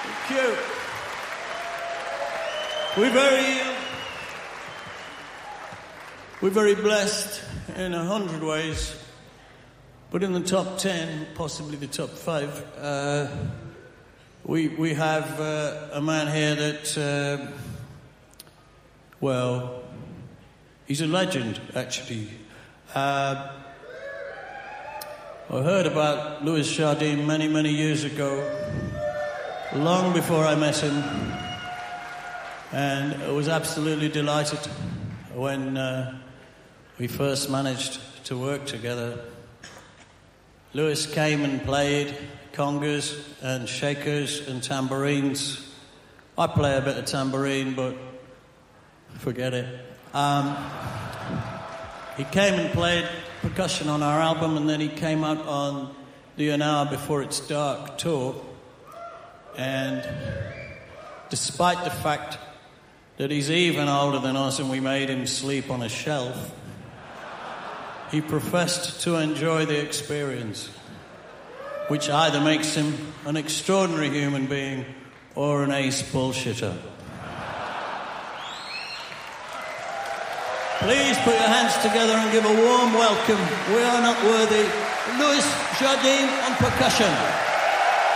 Thank you. We're very blessed in 100 ways, but in the top 10, possibly the top 5, we have a man here that, well, he's a legend, actually. I heard about Louis Jardine many, many years ago, long before I met him, and I was absolutely delighted when we first managed to work together. Louis came and played congas and shakers and tambourines. I play a bit of tambourine, but forget it. He came and played percussion on our album, and then he came out on the An Hour Before It's Dark tour. And despite the fact that he's even older than us and we made him sleep on a shelf, he professed to enjoy the experience, which either makes him an extraordinary human being or an ace bullshitter. Please put your hands together and give a warm welcome. We are not worthy. Louis Jardine on percussion.